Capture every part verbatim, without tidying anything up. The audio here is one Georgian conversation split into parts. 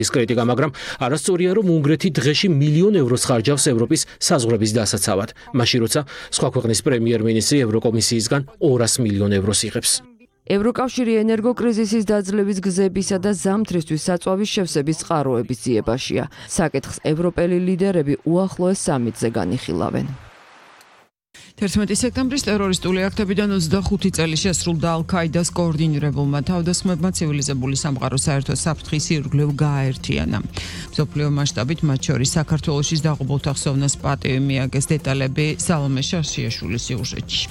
ის კრიტიკა, მაგრამ არასწორია, რომ უნგრეთი დღეში მილიონ ევროს ხარჯავს ევროპის საზღვრების დასაცავად, მაშინ როცა სხვა ქვეყნის პრემიერ-მინისტრი ევროკომისიისგან ორას მილიონ ევროს იღებს. ევროკავშირი ენერგოკრიზისის დაძლევის გზებისა და ზამთრისთვის საწვავის შევსების წყაროების ძიებაშია. საკითხს ევროპელი ლიდერები უახლოეს სამიტზე განიხილავენ. თერთმეტი სექტემბრის ტერორისტული აქტებიდან ოცდახუთი წელი შესრულდა ალ-ქაიდას კოორდინირებულმა თავდასხმებმა ცივილიზებული სამყაროს საერთო საფრთხის ირგვლივ გააერთიანა. მსოფლიო მასშტაბით მათ შორის საქართველოში დაღუპულთა ხსოვნას პატივი მიაგეს. დეტალები სალომე შაშიაშვილის სიუჟეტში.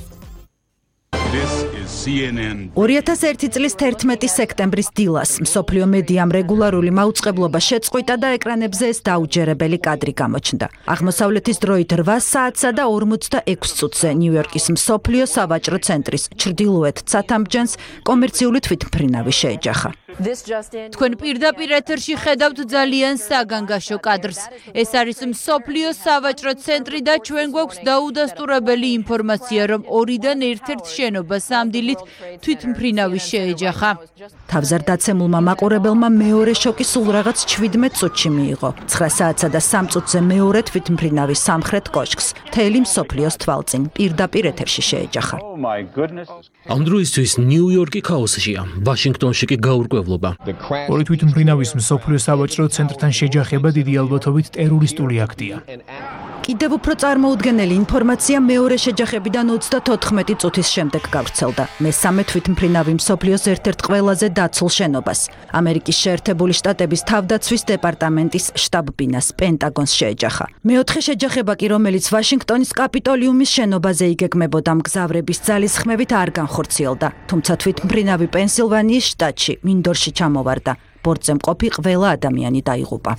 ორი ათას ერთი წლის თერთმეტი სექტემბრის დილას მსოფლიო მედიამ რეგულარული მაუწყებლობა შეწყვიტა და ეკრანებზე ეს დაუჯერებელი კადრი გამოჩნდა. აღმოსავლეთის დროით რვა საათსა და ორმოცდაექვსი წუთზე ნიუ-იორკის მსოფლიო სავაჭრო ცენტრის ჩრდილოეთ ცათამბჯენს კომერციული თვითმფრინავი შეეჯახა. თქვენ პირდაპირ ეთერში ხედავთ ძალიან საგანგაშო კადრს. ეს არის მსოფლიო სავაჭრო ცენტრი და ჩვენ გვაქვს დაუდასტურებელი ინფორმაცია, რომ ორიდან ერთ-ერთ შენობას სამდილით თვითმფრინავი შეეჯახა. თავზარდაცემულმა მაყურებელმა მეორე შოკი სულ რაღაც შვიდმეტ წუთში მიიღო. ცხრა საათსა და სამ წუთზე მეორე თვითმფრინავი სამხრეთ კოშკს მთელი მსოფლიოს თვალწინ პირდაპირ ეთერში შეეჯახა. ამ დროისთვის ნიუ-იორკი ქაოსშია, ვაშინგტონში კი გაურკვევლობა. ორი თვითმფრინავის მსოფლიო სავაჭრო ცენტრთან შეჯახება დიდი ალბათობით ტერორისტული აქტია. კიდევ უფრო წარმოუდგენელი ინფორმაცია მეორე შეჯახებიდან ოცდათოთხმეტი წუთის შემდეგ გავრცელდა. მესამე თვითმფრინავი მსოფლიოს ერთ-ერთ ყველაზე დაცულ შენობას, ამერიკის შეერთებული შტატების თავდაცვის დეპარტამენტის შტაბ-ბინას, პენტაგონს შეეჯახა. მეოთხე შეჯახება კი, რომელიც ვაშინგტონის კაპიტოლიუმის შენობაზე იგეგმებოდა, მგზავრების ძალისხმევით არ განხორციელდა, თუმცა თვითმფრინავი პენსილვანიის შტატში, მინდორში ჩამოვარდა. ბორტზე მყოფი ყველა ადამიანი დაიღუპა.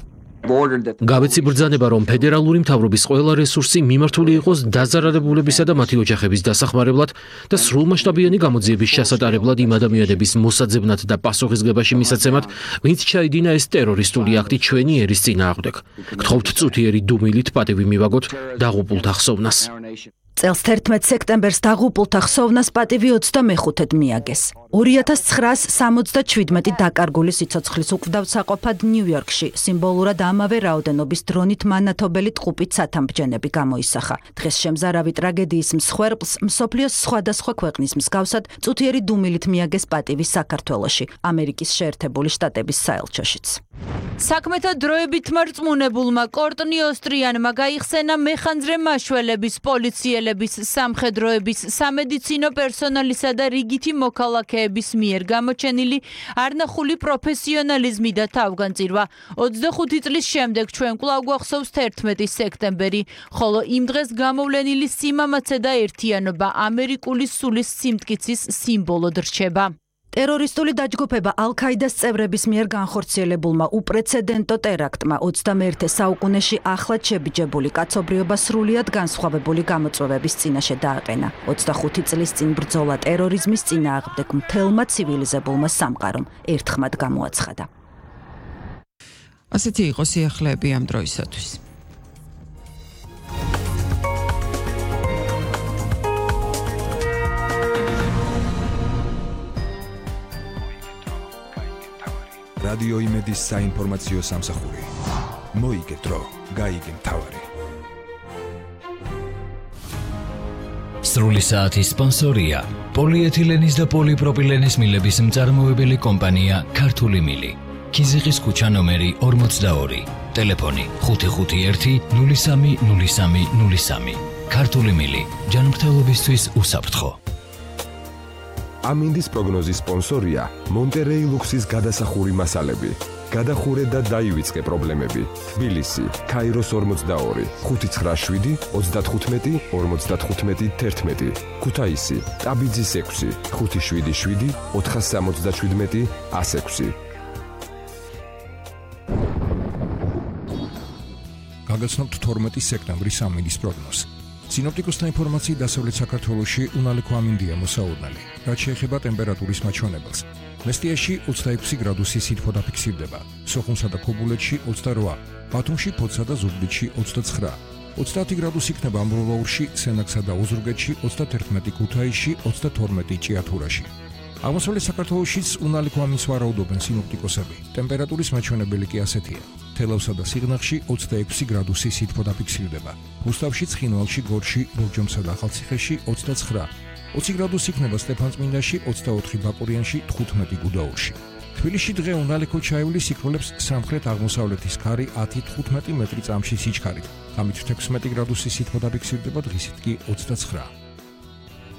გავეცი ბრძანება, რომ ფედერალური მთავრობის ყველა რესურსი მიმართული იყოს დაზარალებულებისა და მათი ოჯახების დასახმარებლად და სრულმასშტაბიანი გამოძიების ჩასატარებლად იმ ადამიანების მოსაძებნად და პასუხისგებაში მისაცემად, ვინც ჩაიდინა ეს ტერორისტული აქტი ჩვენი ერის წინააღმდეგ. გთხოვთ წუთიერი დუმილით პატივი მივაგოთ დაღუპულთა ხსოვნას. წელს თერთმეტ სექტემბერს დაღუპულთა ხსოვნას პატივი ოცდამეხუთედ მიაგეს. ორი ათას ცხრაას სამოცდაშვიდმეტი დაკარგული სიცოცხლის უკვდავსაყოფად ნიუ-იორკში სიმბოლურად ამავე რაოდენობის დრონით მანათობელი ტყუპით ცათამბჯენები გამოისახა. დღეს შემზარავი ტრაგედიის მსხვერპლს მსოფლიოს სხვადასხვა ქვეყნის მსგავსად წუთიერი დუმილით მიაგეს პატივი საქართველოში, ამერიკის შეერთებული შტატების საელჩოშიც. საქმეთა დროებით მორწმუნებულმა კორტნი ოსტრიანმა გაიხსენა მეხანძრე მაშველების, პოლიციელების, სამხედროების, სამედიცინო პერსონალისა და რიგითი მოქალაქეების მიერ გამოჩენილი არნახული პროფესიონალიზმი და თავგანწირვა. ოცდახუთი წლის შემდეგ ჩვენ კვლავ გვახსოვს თერთმეტი სექტემბერი, ხოლო იმ დღეს გამოვლენილი სიმამაცე და ერთიანობა ამერიკული სულის სიმტკიცის სიმბოლოდ რჩება. ტერორისტული დაჯგუფება ალ-ქაიდას წევრების მიერ განხორციელებულმა უპრეცედენტო ტერაქტმა ოცდამეერთე საუკუნეში ახლად შებიჯებული კაცობრიობა სრულიად განსხვავებული გამოწვევების წინაშე დააყენა. ოცდახუთი წლის წინ ბრძოლა ტერორიზმის წინააღმდეგ მთელმა ცივილიზებულმა სამყარომ ერთხმად გამოაცხადა. ასეთი იყო სიახლეები ამ დროისათვის. რადიო იმედის საინფორმაციო სამსახური. მოიგე დრო, გაიგე მთავარი. სრული საათის სპონსორია პოლიეთილენის და პოლიპროპილენის მილების მწარმოებელი კომპანია ქართული მილი. ქიზიყის ქუჩა ნომერი ორმოცდაორი. ტელეფონი ხუთი ხუთი ერთი ნული სამი ნული სამი ნული სამი. ქართული მილი. ჯანმრთელობისთვის უსაფრთხო. ამინდის პროგნოზის სპონსორია მონტერეი ლუქსის გადასახური მასალები. გადახურე და დაივიწყე პრობლემები. თბილისი, ქაიროს ორმოცდაორი, ხუთი ცხრა შვიდი ოცდათხუთმეტი ორმოცდათხუთმეტი თერთმეტი. ქუთაისი, ტაბიძის ექვსი, ხუთი შვიდი შვიდი ოთხასამოცდაშვიდმეტი ას ექვსი. გაგაცნობთ თორმეტი სექტემბრის ამინდის პროგნოზი. სინოპტიკოსთა ინფორმაციით დასავლეთ საქართველოში უნალექო ამინდია მოსაურნელი, რაც შეეხება ტემპერატურის მაჩვენებელს. მესტიაში ოცდაექვსი გრადუსი სითბო დაფიქსირდება, სოხუმსა და ქობულეთში ოცდარვა, ბათუმში, ფოთსა და ზუგდიდში ოცდაცხრა, ოცდაათი გრადუსი იქნება ამბროლაურში, სენაკსა და ოზურგეთში, ოცდათერთმეტი ქუთაისში, ოცდათორმეტი ჭიათურაში. აღმოსავლეთ საქართველოშიც უნალიქო ამინს ვარაუდობენ სინოპტიკოსები. ტემპერატურის მაჩვენებელი კი ასეთია. თელავსა და სიღნაღში ოცდაექვსი გრადუსი სითბო დაფიქსირდება. რუსთავში, ცხინვალში, გორში, ლურჯომსა და ახალციხეში ოცდაცხრა. ოცი გრადუსი იქნება სტეფანწმინდაში, ოცდაოთხი ბაკურიანში, თხუთმეტი გუდაურში. თბილისში დღე უნალიქო ჩაივლის სიკვდილებს სამხრეთ აღმოსავლეთის ქარი ათი თხუთმეტი მეტრი წამში სიჩქარით. ამით თექვსმეტი გრადუსი სითბო დაფიქსირდება, დღისით კი ოცდაცხრა.